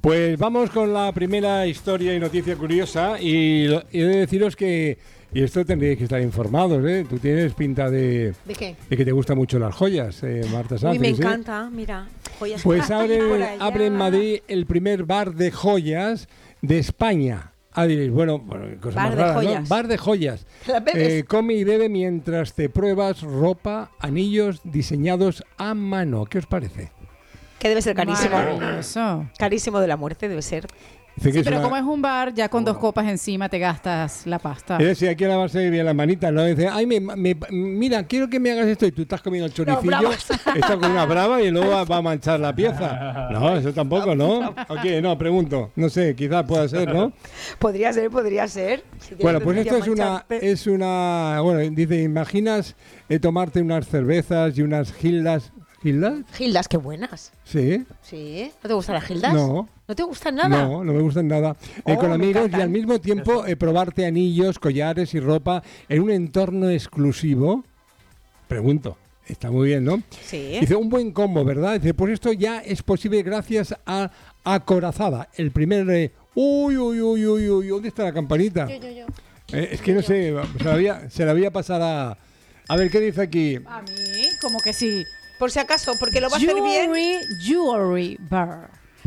Pues vamos con la primera historia y noticia curiosa y he de deciros que, y esto tendréis que estar informados, ¿eh? Tú tienes pinta ¿De qué? de que te gustan mucho las joyas, Marta Sánchez. Uy, me encanta, mira, joyas. Pues por allá. abre en Madrid el primer bar de joyas de España. Diréis, bueno, cosa Bar más de rara, joyas. ¿no? Bar de joyas. ¿Las bebes? Come y bebe mientras te pruebas ropa, anillos diseñados a mano. ¿Qué os parece? Que debe ser carísimo. Maravilloso. Carísimo de la muerte debe ser. Dice que Sí, es pero una- como es un bar, ya con 2 copas encima te gastas la pasta. Sí, hay que lavarse bien las manitas, ¿no? Dice, ay, mira, quiero que me hagas esto y tú estás comiendo el choricillo, bravas. estás con una brava y luego va a manchar la pieza. No, eso tampoco, ¿no? Ok, no, pregunto. No sé, quizás pueda ser, ¿no? Podría ser. Si tienes Bueno, pues tendencia esto a mancharte. es una... Bueno, dice, ¿imaginas tomarte unas cervezas y unas gildas? ¿Gildas? Gildas, qué buenas. Sí. ¿Sí? ¿No te gustan las gildas? No. ¿No te gustan nada? No, no me gustan nada. Oh, Con me amigos y encantan. al mismo tiempo probarte anillos, collares y ropa en un entorno exclusivo. Pregunto, está muy bien, ¿no? Sí. Dice, un buen combo, ¿verdad? Dice, pues esto ya es posible gracias a Acorazada. El primer... uy, ¿dónde está la campanita? Yo. Es que no sé, se la voy a pasar a... A ver, ¿qué dice aquí? A mí, como que sí. Por si acaso, porque lo va a hacer bien. Jewelry Bar.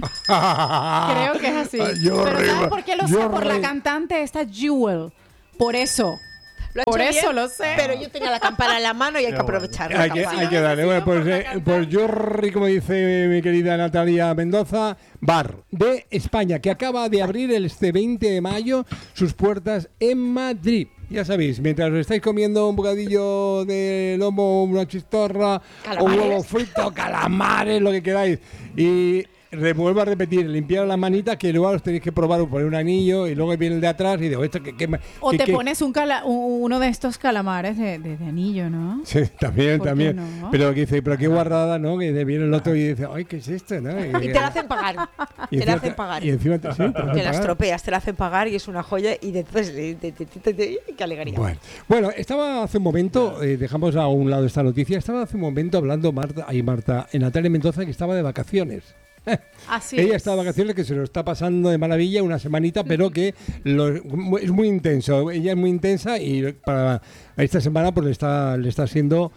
Creo que es así. Pero ¿sabes por qué lo sé? Por la cantante esta Jewel. Por eso. Lo ha Por hecho eso bien, lo sé. pero yo tenía la campana en la mano y hay que aprovecharla. Hay que darle. Bueno, pues Jorri, como dice mi querida Natalia Mendoza, bar de España, que acaba de abrir este 20 de mayo sus puertas en Madrid. Ya sabéis, mientras os estáis comiendo un bocadillo de lomo, una chistorra, o un huevo frito, calamares, lo que queráis. Y vuelvo a repetir, limpiar las manitas, que luego los tenéis que probar o poner un anillo y luego viene el de atrás y digo, esto O te pones uno de estos calamares de anillo, ¿no? Sí, también. ¿Por qué no? Pero que dice, pero qué guarrada, ¿no? Que viene el otro y dice, ay, ¿qué es esto, no? Y te la hacen pagar. Y Te la encima hacen pagar. Y encima te hacen Te las pagar. tropeas, te la hacen pagar y es una joya y después qué alegría. Bueno, estaba hace un momento, dejamos a un lado esta noticia, estaba hace un momento hablando Natalia Mendoza, que estaba de vacaciones. Así Ella es. está de vacaciones, que se lo está pasando de maravilla una semanita, pero que es muy intenso. Ella es muy intensa y para esta semana pues le está siendo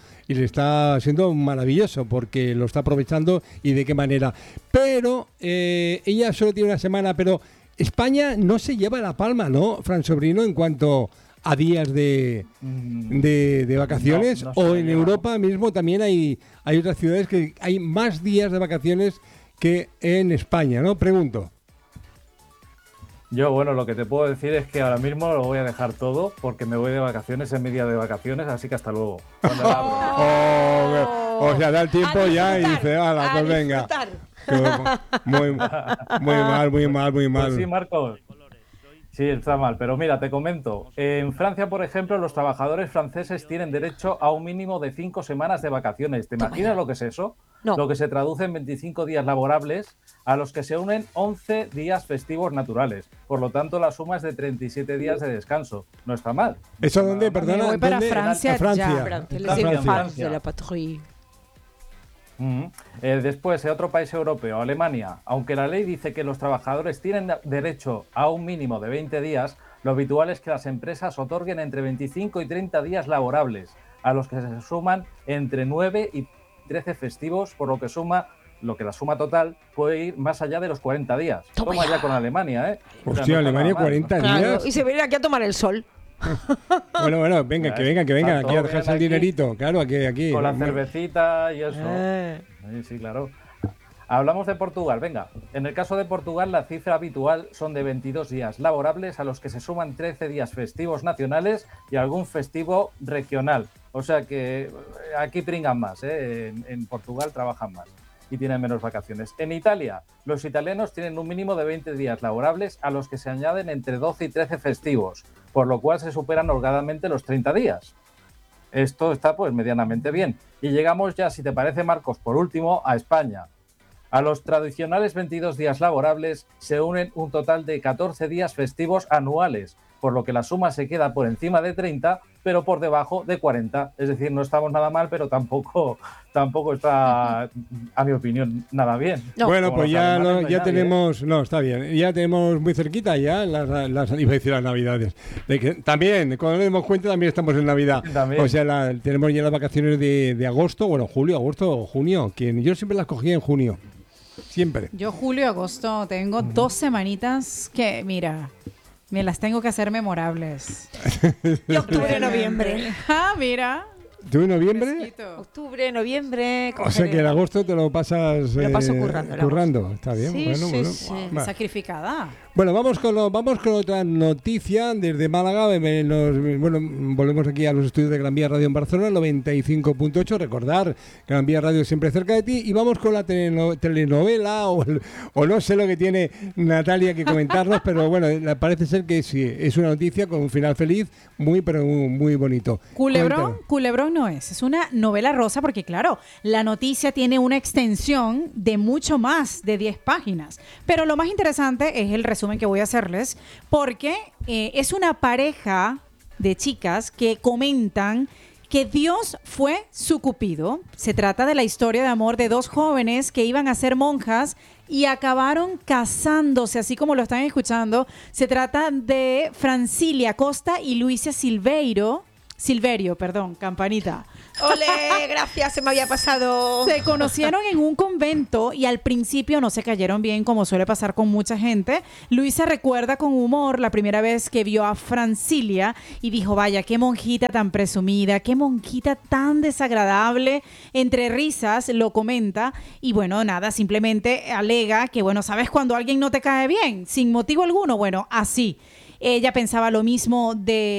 maravilloso porque lo está aprovechando y de qué manera. Pero ella solo tiene una semana, pero España no se lleva la palma, ¿no, Fran Sobrino, en cuanto a días de vacaciones? No se O lo en lleva. Europa mismo también hay otras ciudades que hay más días de vacaciones que en España, ¿no? Pregunto. Yo, bueno, lo que te puedo decir es que ahora mismo lo voy a dejar todo porque me voy de vacaciones en mi día de vacaciones, así que hasta luego. Cuando la abro. O sea, da el tiempo A ya y disfrutar, dice, hala, a pues venga. disfrutar. Muy mal. Pues sí, Marcos. Sí, está mal, pero mira, te comento. En Francia, por ejemplo, los trabajadores franceses tienen derecho a un mínimo de 5 semanas de vacaciones. ¿Te imaginas lo que es eso? No. Lo que se traduce en 25 días laborables, a los que se unen 11 días festivos naturales. Por lo tanto, la suma es de 37 días de descanso. No está mal. ¿Eso dónde? Perdona. Me voy para ¿dónde? Francia A Francia. ya. Francia, Está les bien, enfants Francia. de la patrie. Después, otro país europeo, Alemania. Aunque la ley dice que los trabajadores tienen derecho a un mínimo de 20 días, lo habitual es que las empresas otorguen entre 25 y 30 días laborables, a los que se suman entre 9 y 13 festivos, por lo que la suma total puede ir más allá de los 40 días. Toma Toma ya. ya con Alemania, ¿eh? O sea, Hostia, no está Alemania nada mal, 40 Claro, días. y se vienen aquí a tomar el sol. Bueno, venga, que venga, Está aquí a todo dejarse bien el aquí. dinerito. Claro, aquí. Con la cervecita y eso. Eh. Sí, claro. Hablamos de Portugal, venga. En el caso de Portugal, la cifra habitual son de 22 días laborables, a los que se suman 13 días festivos nacionales y algún festivo regional. O sea que aquí pringan más, ¿eh? En Portugal trabajan más y tienen menos vacaciones. En Italia, los italianos tienen un mínimo de 20 días laborables, a los que se añaden entre 12 y 13 festivos, por lo cual se superan holgadamente los 30 días. Esto está pues medianamente bien. Y llegamos ya, si te parece, Marcos, por último, a España. A los tradicionales 22 días laborables se unen un total de 14 días festivos anuales, por lo que la suma se queda por encima de 30, pero por debajo de 40. Es decir, no estamos nada mal, pero tampoco está, a mi opinión, nada bien. No. Bueno, pues ya tenemos... No, está bien. Ya tenemos muy cerquita ya las Navidades. También, cuando nos demos cuenta, también estamos en Navidad. También. O sea, tenemos ya las vacaciones de agosto, bueno, julio, agosto o junio. Yo siempre las cogía en junio. Siempre. Yo julio, agosto, tengo 2 semanitas que, mira... Me las tengo que hacer memorables. Y octubre, noviembre. Mira. ¿Tú en noviembre? Octubre, noviembre. O sea que en agosto te lo pasas paso currando. Está bien. Sí, bueno. Sí. Wow, sacrificada. Bueno, vamos con otra noticia desde Málaga. Volvemos aquí a los estudios de Gran Vía Radio en Barcelona, 95.8. Recordar, Gran Vía Radio siempre cerca de ti. Y vamos con la telenovela o no sé lo que tiene Natalia que comentarnos, pero bueno, parece ser que sí, es una noticia con un final feliz, pero muy bonito. Culebrón no es una novela rosa porque claro, la noticia tiene una extensión de mucho más de 10 páginas. Pero lo más interesante es el resumen que voy a hacerles, porque es una pareja de chicas que comentan que Dios fue su cupido. Se trata de la historia de amor de 2 jóvenes que iban a ser monjas y acabaron casándose, así como lo están escuchando. Se trata de Francilia Costa y Luisa Silverio, campanita. ¡Ole! Gracias, se me había pasado. Se conocieron en un convento y al principio no se cayeron bien, como suele pasar con mucha gente. Luisa recuerda con humor la primera vez que vio a Francilia y dijo, vaya, qué monjita tan presumida, qué monjita tan desagradable. Entre risas lo comenta y bueno, nada, simplemente alega que, bueno, ¿sabes cuando alguien no te cae bien? Sin motivo alguno, bueno, así. Ella pensaba lo mismo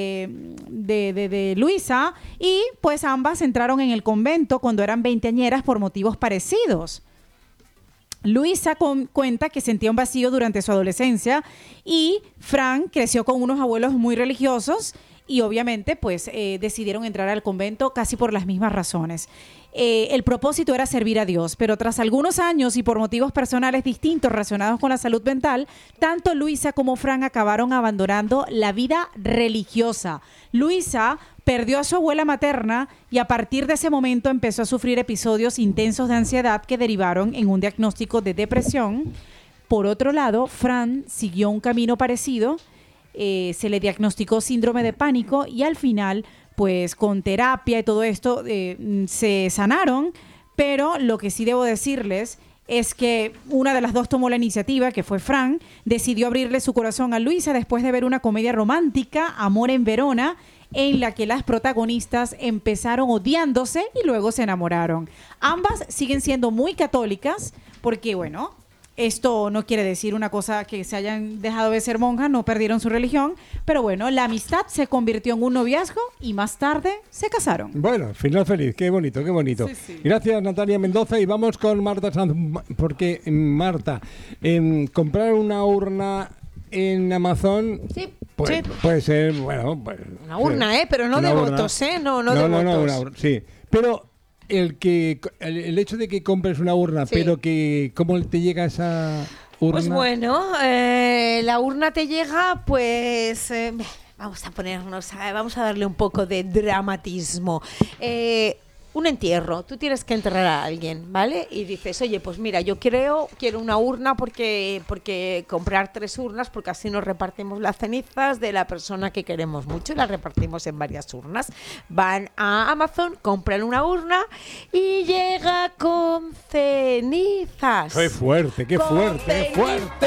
de Luisa y pues ambas entraron en el convento cuando eran veinteañeras por motivos parecidos. Luisa cuenta que sentía un vacío durante su adolescencia y Fran creció con unos abuelos muy religiosos y obviamente pues decidieron entrar al convento casi por las mismas razones. El propósito era servir a Dios, pero tras algunos años y por motivos personales distintos relacionados con la salud mental, tanto Luisa como Fran acabaron abandonando la vida religiosa. Luisa perdió a su abuela materna y a partir de ese momento empezó a sufrir episodios intensos de ansiedad que derivaron en un diagnóstico de depresión. Por otro lado, Fran siguió un camino parecido, se le diagnosticó síndrome de pánico y al final pues con terapia y todo esto se sanaron, pero lo que sí debo decirles es que una de las dos tomó la iniciativa, que fue Fran, decidió abrirle su corazón a Luisa después de ver una comedia romántica, Amor en Verona, en la que las protagonistas empezaron odiándose y luego se enamoraron. Ambas siguen siendo muy católicas porque, bueno, esto no quiere decir una cosa que se hayan dejado de ser monjas, no perdieron su religión, pero bueno, la amistad se convirtió en un noviazgo y más tarde se casaron. Bueno, final feliz, qué bonito, qué bonito. Sí. Gracias, Natalia Mendoza, y vamos con Marta Sanz, porque Marta, comprar una urna en Amazon... Sí. Puede ser, bueno... Pues, una urna, pero no de votos, No de votos. No, una urna, sí, pero... El hecho de que compres una urna, sí. Pero que ¿cómo te llega esa urna? Pues bueno, la urna te llega, pues vamos a darle un poco de dramatismo. Un entierro, tú tienes que enterrar a alguien, ¿vale? Y dices, oye, pues mira, yo quiero una urna porque comprar 3 urnas, porque así nos repartimos las cenizas de la persona que queremos mucho y las repartimos en varias urnas. Van a Amazon, compran una urna y llega con cenizas. ¡Qué fuerte, qué fuerte, qué fuerte!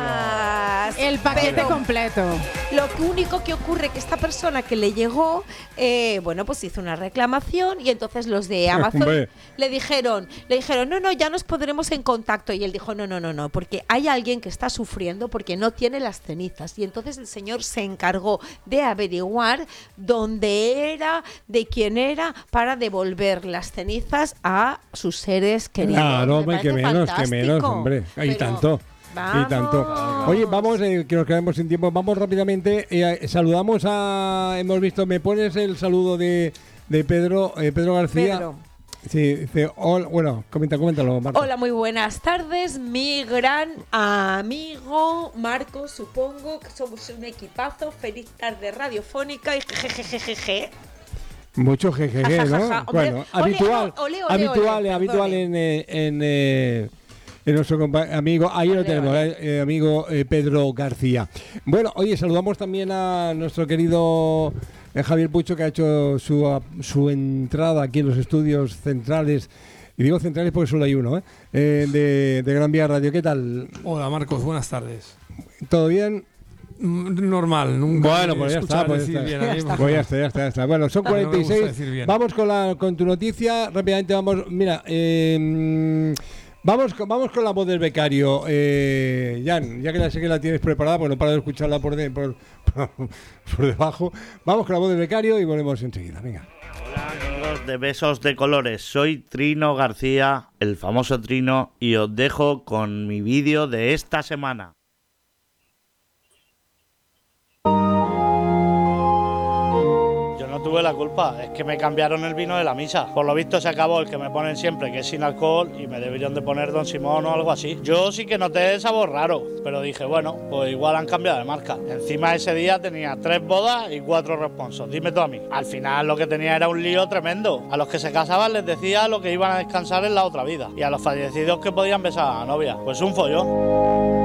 El paquete completo. Lo único que ocurre que esta persona que le llegó, bueno, pues hizo una reclamación y entonces los de Amazon le dijeron, no, ya nos pondremos en contacto. Y él dijo, no, porque hay alguien que está sufriendo porque no tiene las cenizas. Y entonces el señor se encargó de averiguar dónde era, de quién era, para devolver las cenizas a sus seres queridos. Claro, que menos, hombre. Hay tanto. Vamos. Y tanto. Oye, vamos, que nos quedamos sin tiempo. Vamos rápidamente. Saludamos hemos visto, ¿me pones el saludo de Pedro García? Pedro. Sí, dice, bueno, coméntalo, Marta. Hola, muy buenas tardes, mi gran amigo Marcos, supongo que somos un equipazo, feliz tarde radiofónica y jejejejeje. Mucho jejeje, ¿no? Hombre, Bueno, habitual en nuestro amigo, ahí lo tenemos, amigo Pedro García. Bueno, oye, saludamos también a nuestro querido Javier Pucho, que ha hecho su entrada aquí en los estudios centrales, y digo centrales porque solo hay uno, de Gran Vía Radio. ¿Qué tal? Hola Marcos, buenas tardes. ¿Todo bien? Normal, nunca. Bueno, pues ya está. Pues ya está. Bueno, son 46. No vamos con tu noticia. Rápidamente vamos. Mira, vamos con la voz del becario. Jan, ya que sé que la tienes preparada, pues no paro de escucharla por debajo. Vamos con la voz del becario y volvemos enseguida. Venga. Hola amigos de Besos de Colores, soy Trino García, el famoso Trino, y os dejo con mi vídeo de esta semana. No tuve la culpa, es que me cambiaron el vino de la misa. Por lo visto se acabó el que me ponen siempre, que es sin alcohol, y me deberían de poner Don Simón o algo así. Yo sí que noté el sabor raro, pero dije, bueno, pues igual han cambiado de marca. Encima ese día tenía 3 bodas y 4 responsos, dime tú a mí. Al final lo que tenía era un lío tremendo. A los que se casaban les decía lo que iban a descansar en la otra vida, y a los fallecidos que podían besar a la novia. Pues un follón.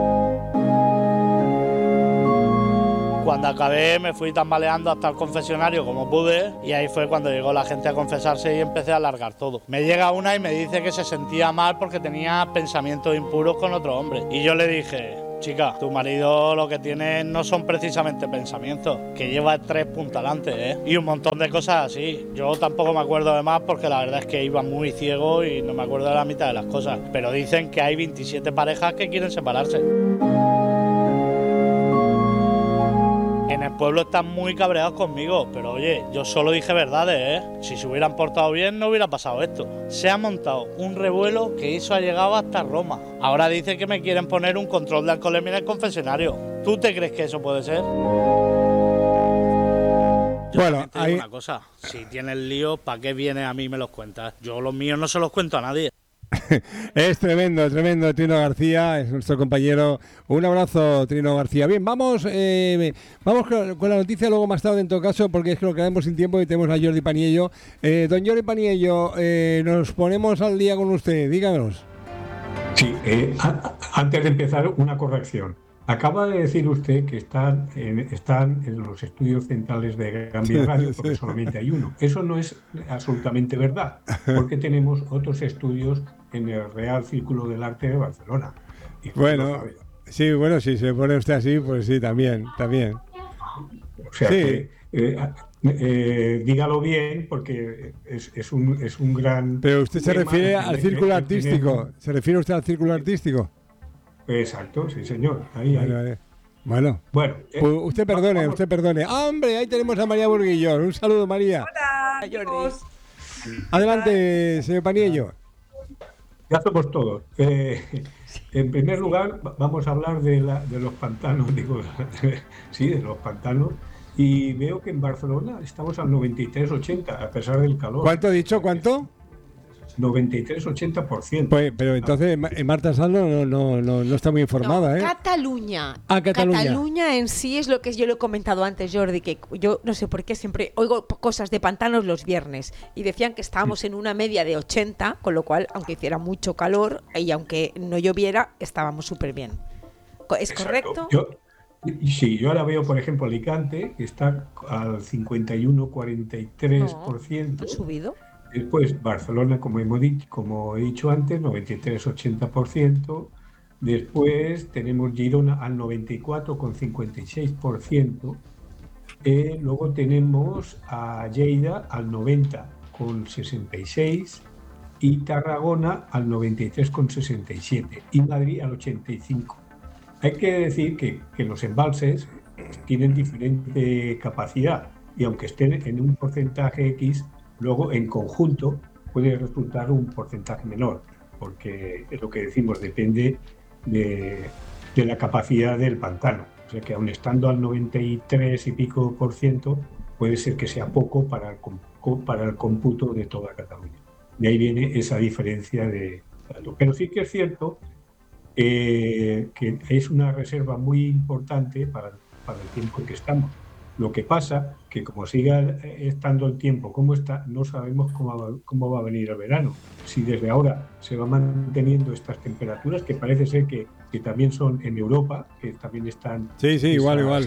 Cuando acabé me fui tambaleando hasta el confesionario como pude, y ahí fue cuando llegó la gente a confesarse y empecé a alargar todo. Me llega una y me dice que se sentía mal porque tenía pensamientos impuros con otro hombre. Y yo le dije, chica, tu marido lo que tiene no son precisamente pensamientos, que lleva 3 puntas adelante, y un montón de cosas así. Yo tampoco me acuerdo de más porque la verdad es que iba muy ciego y no me acuerdo de la mitad de las cosas. Pero dicen que hay 27 parejas que quieren separarse. En el pueblo están muy cabreados conmigo, pero oye, yo solo dije verdades, Si se hubieran portado bien no hubiera pasado esto. Se ha montado un revuelo que eso ha llegado hasta Roma. Ahora dicen que me quieren poner un control de alcoholemia en el confesionario. ¿Tú te crees que eso puede ser? Bueno, te digo una cosa, si tienes lío, ¿para qué vienes a mí y me los cuentas? Yo los míos no se los cuento a nadie. Es tremendo, Trino García, es nuestro compañero. Un abrazo, Trino García. Bien, vamos con la noticia luego más tarde en todo caso, porque es que nos quedamos sin tiempo y tenemos a Jordi Paniello. Don Jordi Paniello, nos ponemos al día con usted, díganos. Sí, antes de empezar, una corrección. Acaba de decir usted que están en los estudios centrales de Gran Vía Radio, porque solamente hay uno. Eso no es absolutamente verdad, porque tenemos otros estudios en el Real Círculo del Arte de Barcelona. Bueno, si se pone usted así, pues sí, también. O sea sí. Dígalo bien, porque es un gran... Pero usted se refiere al círculo artístico. ¿Se refiere usted al círculo artístico? Exacto, sí señor. Ahí. Bueno, usted perdone. ¡Hombre! Ahí tenemos a María Burguillón. Un saludo, María. Hola, Jordi. Adelante, señor Paniello. Ya somos todos. En primer lugar, vamos a hablar de los pantanos, de los pantanos. Y veo que en Barcelona estamos al 93-80, a pesar del calor. ¿Cuánto ha dicho? ¿Cuánto? 93-80%. Pues, pero entonces Marta Saldo no está muy informada, Cataluña. Cataluña. Cataluña en sí es lo que yo lo he comentado antes, Jordi, que yo no sé por qué siempre oigo cosas de pantanos los viernes y decían que estábamos en una media de 80, con lo cual, aunque hiciera mucho calor y aunque no lloviera, estábamos súper bien. ¿Es correcto? Yo ahora veo, por ejemplo, Alicante, que está al 51-43%. ¿Han subido? Después Barcelona, como he dicho antes, 93-80%. Después tenemos Girona al 94,56%. Luego tenemos a Lleida al 90,66%. Y Tarragona al 93,67%. Y Madrid al 85%. Hay que decir que los embalses tienen diferente capacidad. Y aunque estén en un porcentaje X, luego, en conjunto, puede resultar un porcentaje menor, porque es lo que decimos, depende de la capacidad del pantano. O sea que aun estando al 93 y pico %, puede ser que sea poco para el cómputo de toda Cataluña. De ahí viene esa diferencia de... Pero sí que es cierto que es una reserva muy importante para el tiempo en que estamos. Lo que pasa que como siga estando el tiempo como está, no sabemos cómo va a venir el verano. Si desde ahora se van manteniendo estas temperaturas, que parece ser que también son en Europa, que también están... Sí, igual.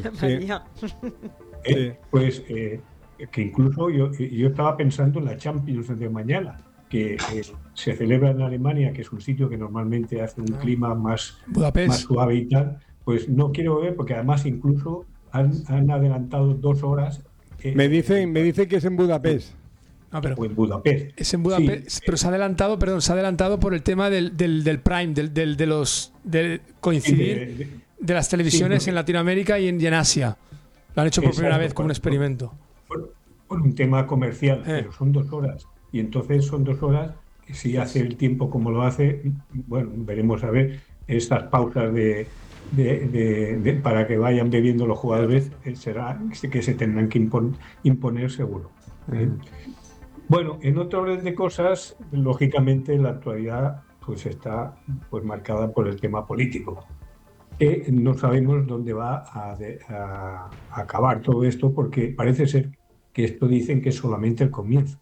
Pues que incluso yo estaba pensando en la Champions de mañana, que se celebra en Alemania, que es un sitio que normalmente hace un clima más suave y tal. Pues no quiero ver, porque además incluso han adelantado 2 horas. Me dicen que es en Budapest. No, pero O en Budapest. es en Budapest, Sí. pero se ha adelantado por el tema del Prime, de coincidir de las televisiones en Latinoamérica y en Asia. Lo han hecho por primera vez como un experimento. Por un tema comercial, pero son 2 horas. Y entonces son 2 horas que si hace el tiempo como lo hace, bueno, veremos a ver estas pausas para que vayan bebiendo los jugadores, será que se tendrán que imponer seguro. Bueno, en otro orden de cosas, lógicamente la actualidad pues está pues marcada por el tema político. No sabemos dónde va a acabar todo esto, porque parece ser que esto dicen que es solamente el comienzo.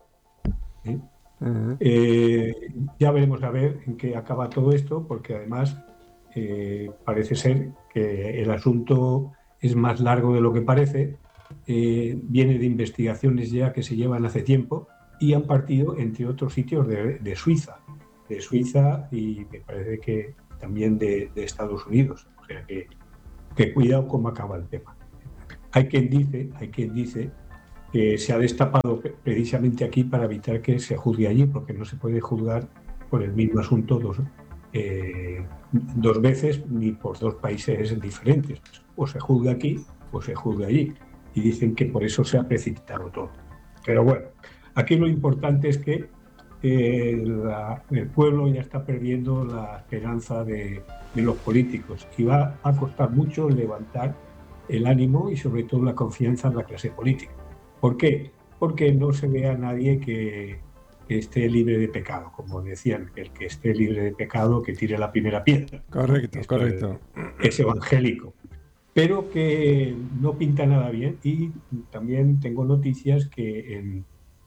Ya veremos a ver en qué acaba todo esto, porque además parece ser que el asunto es más largo de lo que parece, viene de investigaciones ya que se llevan hace tiempo y han partido entre otros sitios de Suiza y me parece que también de Estados Unidos, o sea que cuidado cómo acaba el tema. Hay quien dice que se ha destapado precisamente aquí para evitar que se juzgue allí, porque no se puede juzgar por el mismo asunto dos veces ni por 2 países diferentes. O se juzga aquí o se juzga allí. Y dicen que por eso se ha precipitado todo. Pero bueno, aquí lo importante es que el pueblo ya está perdiendo la esperanza de los políticos y va a costar mucho levantar el ánimo y sobre todo la confianza en la clase política. ¿Por qué? Porque no se ve a nadie que esté libre de pecado, como decían, el que esté libre de pecado que tire la primera piedra. Correcto. Es evangélico, pero que no pinta nada bien. Y también tengo noticias que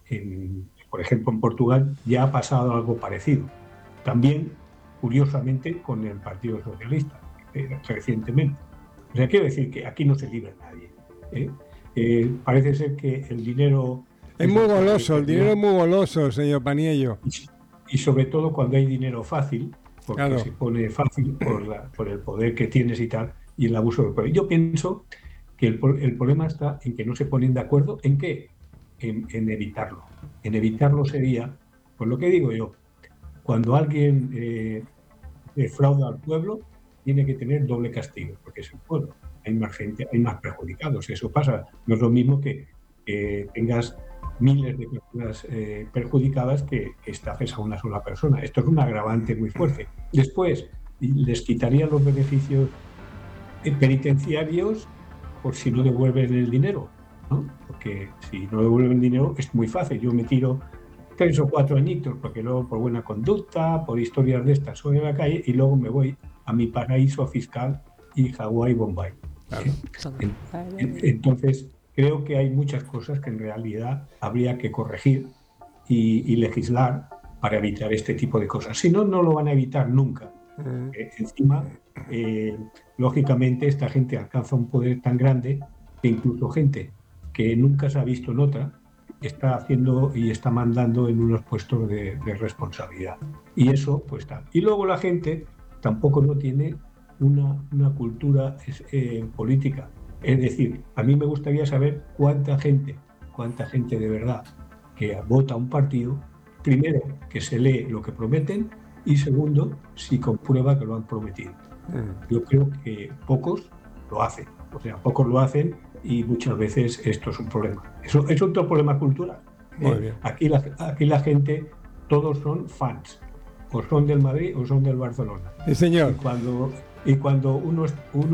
por ejemplo en Portugal ya ha pasado algo parecido, también curiosamente con el Partido Socialista recientemente. O sea, quiero decir que aquí no se libra nadie, parece ser que el dinero es muy goloso, el dinero es muy goloso, señor Paniello. Y sobre todo cuando hay dinero fácil, porque se pone fácil por el poder que tienes y tal, y el abuso del poder. Yo pienso que el problema está en que no se ponen de acuerdo. ¿En qué? En evitarlo. En evitarlo sería, pues lo que digo yo, cuando alguien defrauda al pueblo, tiene que tener doble castigo, porque es el pueblo. Hay más gente, hay más perjudicados. Eso pasa. No es lo mismo que tengas miles de personas perjudicadas que estafes a una sola persona. Esto es un agravante muy fuerte. Después, les quitaría los beneficios penitenciarios por si no devuelven el dinero, ¿no? Porque si no devuelven dinero es muy fácil. Yo me tiro 3 o 4 añitos, porque luego por buena conducta, por historias de estas, soy de la calle y luego me voy a mi paraíso fiscal y Hawái, Bombay. Claro. Entonces, creo que hay muchas cosas que en realidad habría que corregir y legislar para evitar este tipo de cosas. Si no, no lo van a evitar nunca. Encima, lógicamente, esta gente alcanza un poder tan grande que incluso gente que nunca se ha visto en otra está haciendo y está mandando en unos puestos de responsabilidad. Y eso, pues está. Y luego la gente tampoco no tiene una cultura política. Es decir, a mí me gustaría saber cuánta gente de verdad que vota un partido, primero, que se lee lo que prometen y segundo, si comprueba que lo han prometido. Yo creo que pocos lo hacen. O sea, pocos lo hacen y muchas veces esto es un problema. Eso es otro problema cultural. Muy bien. Aquí la gente, todos son fans. O son del Madrid o son del Barcelona. Sí, señor. Y cuando uno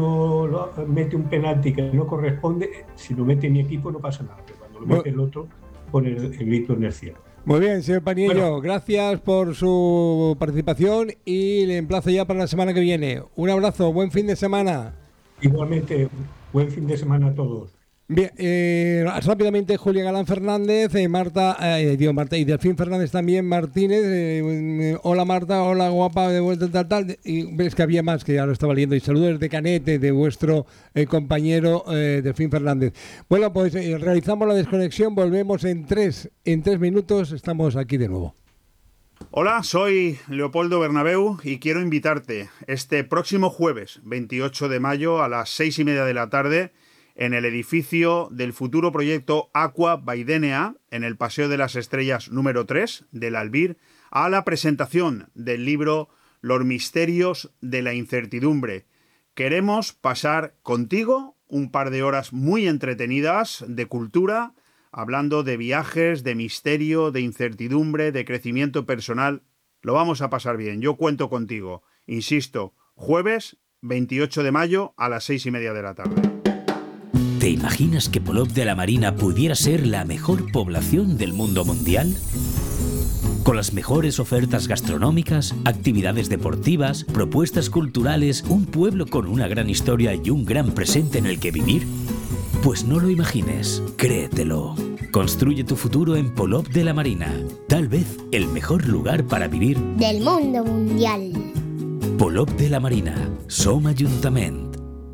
mete un penalti que no corresponde, si lo mete mi equipo no pasa nada. Pero cuando lo mete el otro, pone el grito en el cielo. Muy bien, señor Paniello, gracias por su participación y le emplazo ya para la semana que viene. Un abrazo, buen fin de semana. Igualmente, buen fin de semana a todos. Bien, rápidamente Julia Galán Fernández, Marta y Delfín Fernández también, Martínez, hola Marta, hola guapa, de vuelta tal, y ves que había más que ya lo estaba leyendo, y saludos de Canete, de vuestro compañero Delfín Fernández. Bueno, pues realizamos la desconexión, volvemos en tres minutos, estamos aquí de nuevo. Hola, soy Leopoldo Bernabeu y quiero invitarte este próximo jueves 28 de mayo a las 6:30 de la tarde en el edificio del futuro proyecto Aqua by DNA, en el Paseo de las Estrellas número 3 del Albir, a la presentación del libro Los misterios de la incertidumbre. Queremos pasar contigo un par de horas muy entretenidas de cultura, hablando de viajes, de misterio, de incertidumbre, de crecimiento personal. Lo vamos a pasar bien, yo cuento contigo. Insisto, jueves 28 de mayo a las 6:30 de la tarde. ¿Te imaginas que Polop de la Marina pudiera ser la mejor población del mundo mundial? Con las mejores ofertas gastronómicas, actividades deportivas, propuestas culturales, un pueblo con una gran historia y un gran presente en el que vivir. Pues no lo imagines, créetelo. Construye tu futuro en Polop de la Marina. Tal vez el mejor lugar para vivir del mundo mundial. Polop de la Marina, Som Ajuntament.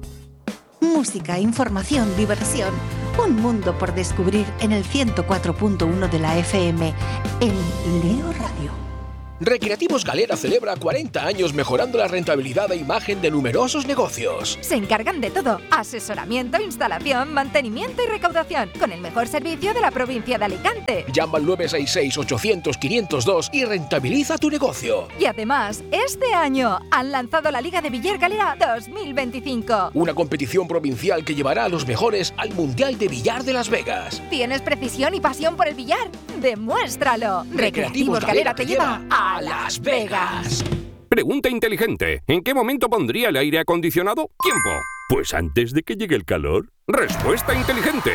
Música, información, diversión. Un mundo por descubrir en el 104.1 de la FM en Leo Radio. Recreativos Galera celebra 40 años mejorando la rentabilidad e imagen de numerosos negocios. Se encargan de todo: asesoramiento, instalación, mantenimiento y recaudación, con el mejor servicio de la provincia de Alicante. Llama al 966-800-502 y rentabiliza tu negocio. Y además, este año han lanzado la Liga de Billar Galera 2025. Una competición provincial que llevará a los mejores al Mundial de Billar de Las Vegas. ¿Tienes precisión y pasión por el billar? ¡Demuéstralo! Recreativos Galera te lleva a Las Vegas. Pregunta inteligente. ¿En qué momento pondría el aire acondicionado? Tiempo. Pues antes de que llegue el calor. Respuesta inteligente.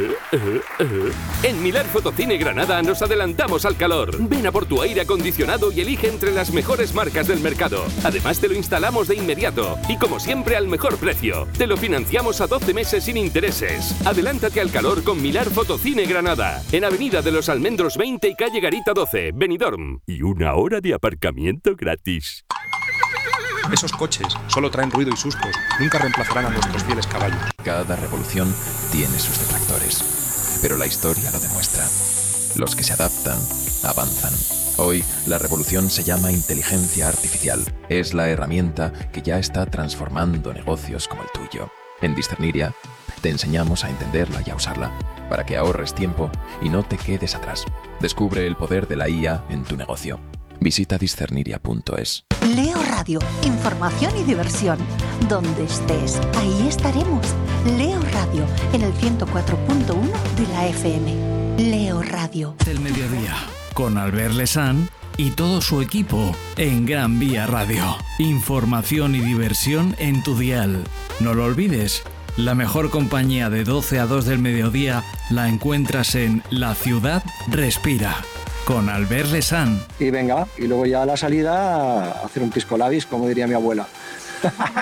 En Milar Fotocine Granada nos adelantamos al calor. Ven a por tu aire acondicionado y elige entre las mejores marcas del mercado. Además te lo instalamos de inmediato y como siempre al mejor precio. Te lo financiamos a 12 meses sin intereses. Adelántate al calor con Milar Fotocine Granada. En Avenida de los Almendros 20 y Calle Garita 12, Benidorm. Y 1 hora de aparcamiento gratis. Esos coches solo traen ruido y sustos, nunca reemplazarán a nuestros fieles caballos. Cada revolución tiene sus detractores, pero la historia lo demuestra. Los que se adaptan, avanzan. Hoy, la revolución se llama inteligencia artificial. Es la herramienta que ya está transformando negocios como el tuyo. En Discerniria, te enseñamos a entenderla y a usarla, para que ahorres tiempo y no te quedes atrás. Descubre el poder de la IA en tu negocio. Visita discerniria.es. Leo Radio, información y diversión. Donde estés, ahí estaremos. Leo Radio, en el 104.1 de la FM. Leo Radio. El mediodía, con Albert Lesan y todo su equipo en Gran Vía Radio. Información y diversión en tu dial. No lo olvides, la mejor compañía de 12 a 2 del mediodía la encuentras en La Ciudad Respira, con Albert Lesan. Y venga, y luego ya a la salida a hacer un pisco labis, como diría mi abuela.